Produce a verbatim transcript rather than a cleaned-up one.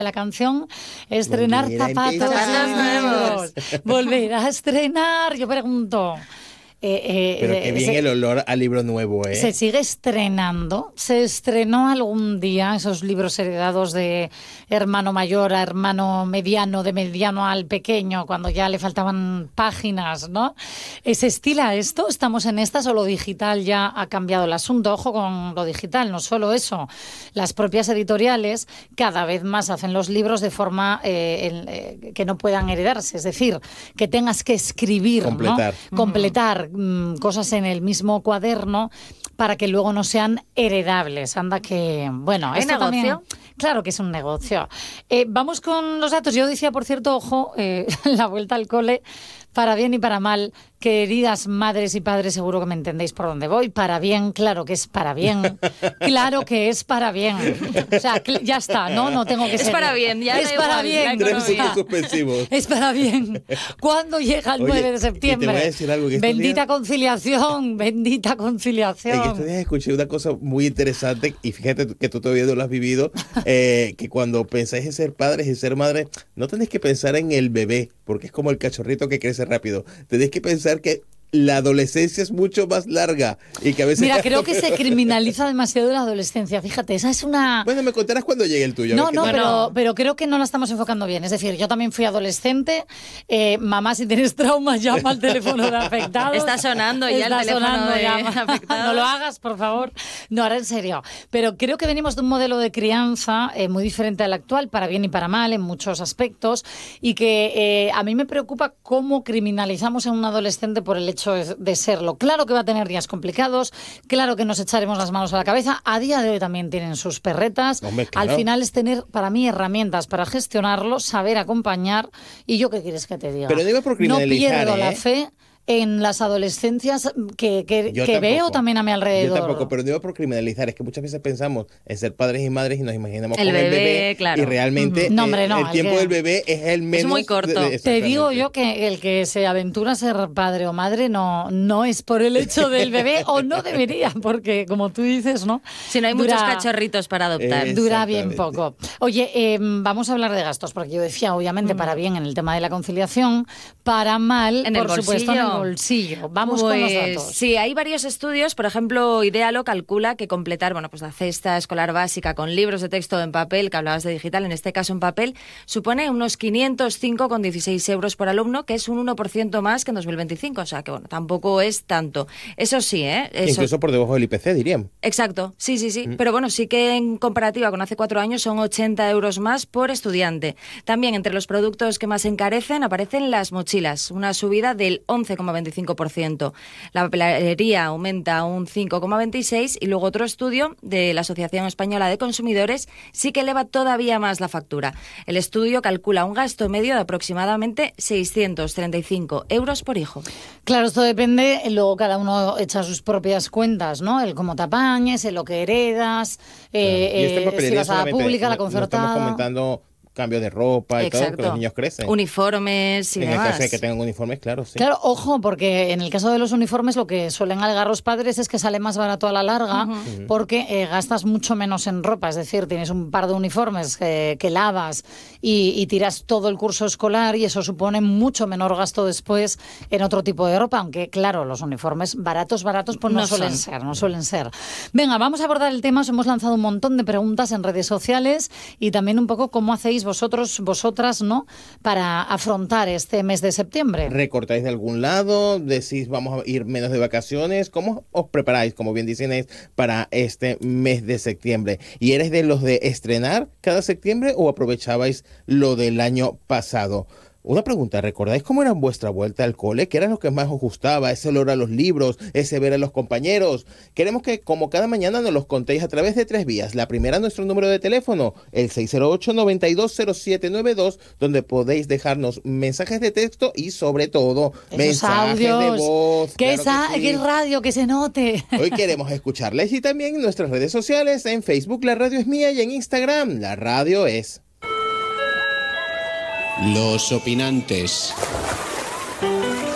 la canción, estrenar Volver a zapatos empezar. nuevos, volver a estrenar. Yo pregunto, eh, eh, Pero qué bien se, el olor al libro nuevo, ¿eh? ¿se sigue estrenando? ¿Se estrenó algún día esos libros heredados de hermano mayor a hermano mediano, de mediano al pequeño, cuando ya le faltaban páginas, ¿no? ¿Se estila esto? ¿Estamos en estas o lo digital ya ha cambiado el asunto? Ojo con lo digital, no solo eso. Las propias editoriales cada vez más hacen los libros de forma eh, el, eh, que no puedan heredarse, es decir, que tengas que escribir, Completar. ¿no? Completar mm, cosas en el mismo cuaderno para que luego no sean heredables. Anda que, bueno, ¿Hay esto negocio? también, claro que es un negocio. Eh, vamos con los datos. Yo decía, por cierto, ojo, eh, la vuelta al cole, para bien y para mal, queridas madres y padres, seguro que me entendéis por dónde voy. Para bien, claro que es para bien. Claro que es para bien. O sea, cl- ya está, ¿no? No tengo que Es ser... para bien, ya Es da para igual, bien. la Tres economía. puntos suspensivos. Es para bien. ¿Cuándo llega el Oye, nueve de y te septiembre? voy a decir algo, que estos Bendita días- conciliación, bendita En conciliación. estos días escuché una cosa muy interesante y fíjate que tú todavía no lo has vivido, eh, que cuando pensáis en ser padres y ser madres, no tenéis que pensar en el bebé, porque es como el cachorrito que crece rápido. Tenéis que pensar que la adolescencia es mucho más larga y que a veces... Mira, creo que se criminaliza demasiado la adolescencia. Fíjate, esa es una... Bueno, me contarás cuando llegue el tuyo. a No, ver qué no, tal. pero, Bueno. pero creo que no la estamos enfocando bien. Es decir, yo también fui adolescente. Eh, mamá, si tienes traumas, llama al teléfono de afectados. Está sonando ya el Está teléfono sonando, de llama. afectados. No lo hagas, por favor. No, ahora en serio. Pero creo que venimos de un modelo de crianza eh, muy diferente al actual, para bien y para mal, en muchos aspectos, y que eh, a mí me preocupa cómo criminalizamos a un adolescente por el hecho de, de serlo. Claro que va a tener días complicados, claro que nos echaremos las manos a la cabeza. A día de hoy también tienen sus perretas. Hombre, claro. Al final es tener, para mí, herramientas para gestionarlo, saber acompañar. Y yo, ¿qué quieres que te diga? Pero no iba por criminalizar, No pierdo la ¿eh? fe en las adolescencias que, que, Yo que tampoco. veo también a mi alrededor. Yo tampoco, pero no iba por criminalizar. Es que muchas veces pensamos en ser padres y madres y nos imaginamos El con el bebé, bebé. claro. Y realmente No, hombre, eh, no, el el tiempo que- del bebé es el menos... muy corto. de- de- Te digo exactamente. yo que el que se aventura a ser padre o madre no, no es por el hecho del bebé, o no debería, porque como tú dices, ¿no? Si no hay Dura- muchos cachorritos para adoptar. Eh, Dura bien Exactamente. poco. Oye, eh, vamos a hablar de gastos, porque yo decía, obviamente, para bien en el tema de la conciliación, para mal, En el por supuesto, en el bolsillo. bolsillo. Vamos con los Pues, datos. sí, hay varios estudios. Por ejemplo, Idealo calcula que completar, bueno, pues la cesta escolar básica con libros de texto en papel, que hablabas de digital, en este caso en papel, supone unos quinientos cinco coma dieciséis euros por alumno, que es un uno por ciento más que en dos mil veinticinco. O sea que, bueno, tampoco es tanto. Eso sí, ¿eh? Eso- Incluso por debajo del I P C, dirían. Exacto, sí, sí, sí. Pero bueno, sí que en comparativa con hace cuatro años son ochenta euros más por estudiante. También entre los productos que más encarecen aparecen las mochilas, una subida del once coma veinticinco por ciento. La papelería aumenta un cinco coma veintiséis por ciento y luego otro estudio de la Asociación Española de Consumidores sí que eleva todavía más la factura. El estudio calcula un gasto medio de aproximadamente seiscientos treinta y cinco euros por hijo. Claro, esto depende, luego cada uno echa sus propias cuentas, ¿no? El cómo te apañes, el lo que heredas, eh, Y esta eh, si papelería vas a la solamente pública, la no- no concertada. estamos comentando cambio de ropa y todo, que los niños crecen. Uniformes y en demás. el caso de que tengan uniformes, claro, sí. Claro, ojo, porque en el caso de los uniformes lo que suelen alegar los padres es que sale más barato a la larga porque eh, gastas mucho menos en ropa. Es decir, tienes un par de uniformes eh, que lavas y, y tiras todo el curso escolar y eso supone mucho menor gasto después en otro tipo de ropa. Aunque, claro, los uniformes baratos, baratos, pues no, No suelen son. ser, no suelen ser. Venga, vamos a abordar el tema. Os hemos lanzado un montón de preguntas en redes sociales y también un poco cómo hacéis vosotros, vosotras, ¿no?, para afrontar este mes de septiembre. ¿Recortáis de algún lado? ¿Decís vamos a ir menos de vacaciones? ¿Cómo os preparáis, como bien dicen, es para este mes de septiembre? ¿Y eres de los de estrenar cada septiembre o aprovechabais lo del año pasado? Una pregunta, ¿recordáis cómo era vuestra vuelta al cole? ¿Qué era lo que más os gustaba? ¿Ese olor a los libros? ¿Ese ver a los compañeros? Queremos que, como cada mañana, nos los contéis a través de tres vías. La primera, nuestro número de teléfono, el seis cero ocho, noventa y dos cero siete noventa y dos, donde podéis dejarnos mensajes de texto y, sobre todo, Esos mensajes de audios. voz. Que, Claro esa, que sí. que es radio, que se note. Hoy queremos escucharles y también en nuestras redes sociales, en Facebook La Radio es Mía y en Instagram La Radio es. Los opinantes.